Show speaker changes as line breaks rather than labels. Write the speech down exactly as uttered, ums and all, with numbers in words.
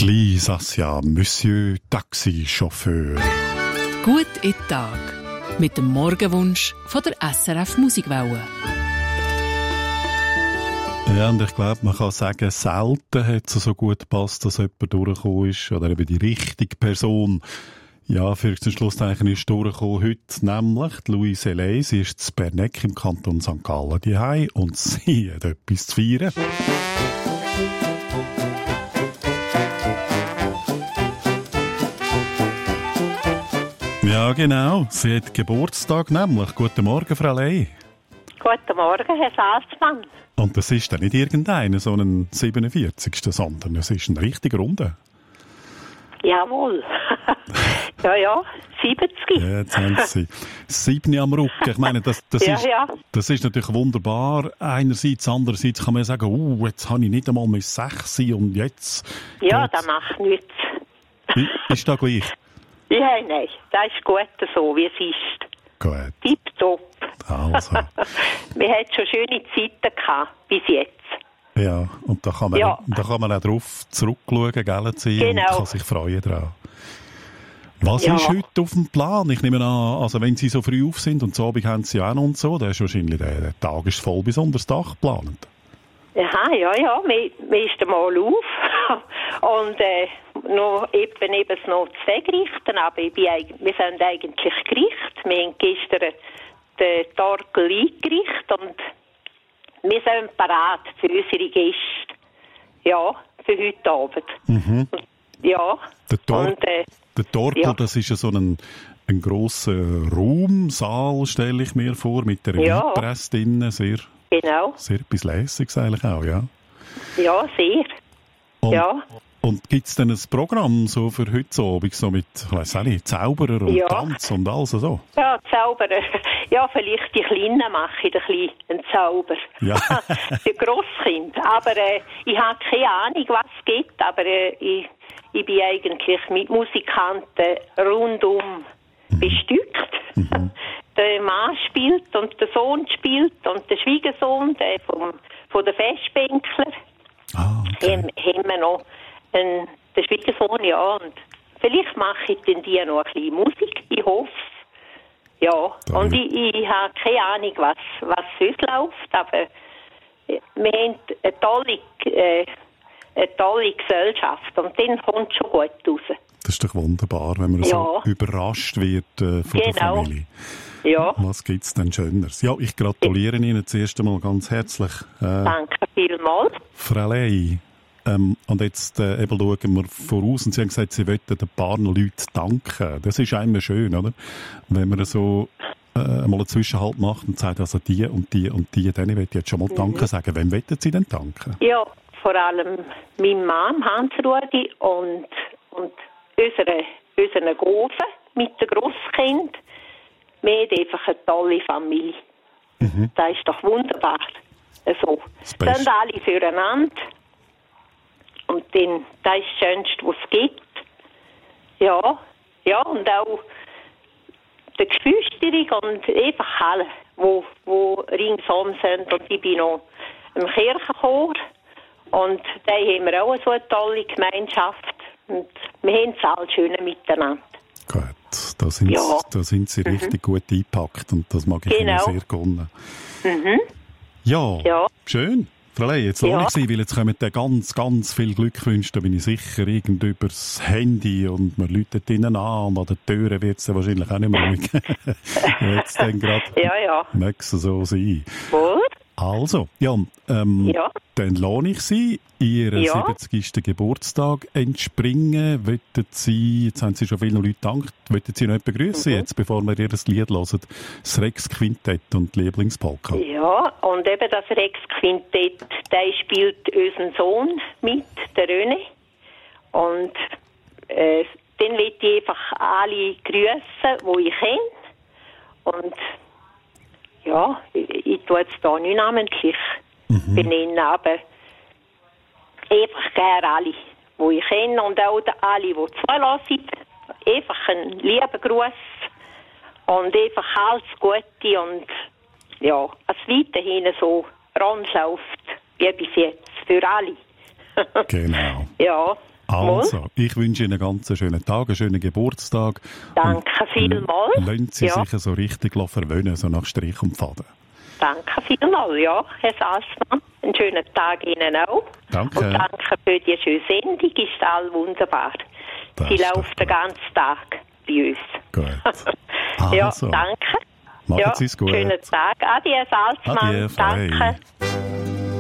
Lisa Sia, Monsieur Taxichauffeur.
Gut in den Tag. Mit dem Morgenwunsch von der S R F Musikwelle.
Ja, und ich glaube, man kann sagen, selten hat es so gut gepasst, dass jemand durchgekommen ist. Oder eben die richtige Person. Ja, für den Schluss eigentlich ist durchgekommen heute, nämlich die Louise Eley. Sie ist zu Bernegg im Kanton Sankt Gallen daheim und sie hat etwas zu feiern. Ja, genau. Sie hat Geburtstag nämlich. Guten Morgen, Frau Eley.
Guten Morgen, Herr Salzmann.
Und das ist dann nicht irgendeiner, so ein siebenundvierzigsten sondern es ist ein richtig runder.
Jawohl. ja, ja, siebzig.
Ja, jetzt haben Sie sieben am Rücken. Ich meine, das, das,
ja,
ist,
ja.
das ist natürlich wunderbar. Einerseits, andererseits kann man sagen, uh, jetzt habe ich nicht einmal mehr sechs und jetzt...
Ja,
geht's.
das macht nichts.
Ist das gleich?
Ja, nein, das ist gut so, wie es ist.
Gut.
Tipptopp.
Also.
Wir hatten schon schöne Zeiten gehabt, bis jetzt.
Ja, und da kann man,
Ja.
da kann man auch drauf zurückschauen, gell, Sie,
Genau.
und kann sich freuen daran. Was
Ja.
ist heute auf dem Plan? Ich nehme an, also wenn Sie so früh auf sind und zu Abend haben Sie auch noch und so, dann ist wahrscheinlich der, der Tag ist voll bis unter das Dach geplant.
Aha, ja, ja, wir, wir ist einmal auf. Und äh, noch eben, eben noch zwei Gerichte, aber ich bin, eig- wir sind eigentlich Gericht. Wir haben gestern den Torkel eingerichtet und wir sind parat für unsere Gäste. Ja, für heute Abend.
Mhm.
Ja.
Der, Tor
Und, äh,
der Torkel,
ja.
das ist ja so ein, ein grosser Raumsaal, stelle ich mir vor, mit der
Ja.
Weinpresse drinnen. Sehr,
genau.
sehr etwas Lässiges eigentlich auch, ja.
Ja, sehr.
Und,
Ja.
und gibt es denn ein Programm so für heute Abend, so mit, ich weiss auch nicht, Zauberer und
Ja.
Tanz und alles so?
Ja, Zauberer. Ja, vielleicht die Kleinen machen ein bisschen einen Zauber.
Ja.
Die Grosskind. Aber äh, ich habe keine Ahnung, was es gibt. Aber äh, ich, ich bin eigentlich mit Musikanten rundum bestückt.
Mhm.
Der Mann spielt und der Sohn spielt und der Schwiegersohn, der vom, von der Festbänkler.
Ah, okay.
Haben, haben wir noch einen, den Schwiegersohn, ja. Und vielleicht mache ich dann die noch ein bisschen Musik. Ich hoffe es. Ja.
Da
und
wird-
ich, ich habe keine Ahnung, was, was sonst läuft. Aber äh, wir haben eine tolle, äh, eine tolle Gesellschaft. Und dann kommt es schon gut raus.
Das ist doch wunderbar, wenn man
Ja.
so überrascht wird äh, von der
Genau.
Familie.
Ja.
Was gibt es denn Schöneres? Ja, ich gratuliere Ihnen zuerst einmal ganz herzlich. Äh,
Danke vielmals.
Frau Eley, ähm, und jetzt äh, eben schauen wir voraus. Und Sie haben gesagt, Sie wollten ein paar Leuten danken. Das ist einmal schön, oder? Wenn man so äh, mal einen Zwischenhalt macht und sagt, also die und die und die, denen möchte ich jetzt schon mal Danke sagen. Wem wollen Sie denn danken?
Ja, vor allem meinem Mann, Hans-Rudi, und, und unsere, unseren Gofen mit dem Grosskind. Wir haben einfach eine tolle Familie.
Mhm.
Das ist doch wunderbar. So.
Das
Dann
Beste.
alle füreinander. Und dann, das ist das Schönste, was es gibt. Ja, ja, und auch die Geschwisterung und einfach alle, die, die ringsum sind. Und ich bin noch im Kirchenchor. Und da haben wir auch so eine tolle Gemeinschaft. Und wir haben es alle schön miteinander.
Gut, da sind,
Ja.
da sind Sie richtig gut eingepackt und das mag ich Ihnen
Genau.
sehr gönnen.
Mhm.
Ja,
Ja.
schön. Frau Ley, jetzt lasse
Ja.
ich Sie, weil jetzt kommen dann ganz, ganz viel Glückwünsche, da bin ich sicher, irgend übers Handy und man läutet ihnen an und an den Türen wird es dann wahrscheinlich auch nicht mehr ruhig. Jetzt dann gerade
Ja, ja.
mag es so sein.
Wohl?
Also, ja, ähm,
Ja.
dann lohne ich Sie, Ihren
Ja.
siebzigsten Geburtstag entspringen. Wollten Sie, jetzt haben Sie schon vielen Leuten gedankt, wollten Sie noch jemanden begrüßen
Mhm.
jetzt, bevor wir Ihr Lied hören? Das Rex Quintett und die Lieblingspolka.
Ja, und eben das Rex-Quintett, der spielt unseren Sohn mit, der René. Und äh, dann will ich einfach alle grüßen, die ich kenne. Und ja, ich, ich tue jetzt da nicht namentlich
Mhm.
benennen, aber einfach gerne alle, die ich kenne und auch die- alle, die zulassen. Einfach einen lieben Gruß und einfach alles Gute und ja, es weiterhin so rund läuft wie bis jetzt, für alle.
Genau.
Ja,
Also, ich wünsche Ihnen einen ganz schönen Tag, einen schönen Geburtstag.
Danke vielmals.
Lassen Sie
ja.
sich so richtig verwöhnen, so nach Strich und Faden.
Danke vielmals, ja, Herr Salzmann. Einen schönen Tag Ihnen auch.
Danke.
Und danke für die schöne Sendung, ist all wunderbar.
Das
Sie
ist
läuft
doch
den ganzen Tag bei uns.
Gut.
Ja,
Also,
danke.
machen
Ja,
Sie es gut.
schönen Tag. Adieu, Salzmann.
Adieu, Frau
Danke.
Hey.